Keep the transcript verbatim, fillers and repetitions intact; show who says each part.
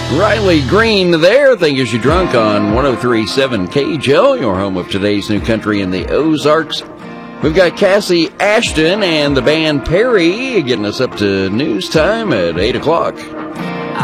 Speaker 1: Riley Green there. Thank you, you drunk on one oh three point seven K J L, your home of today's new country in the Ozarks. We've got Cassie Ashton and the band Perry getting us up to news time at eight o'clock.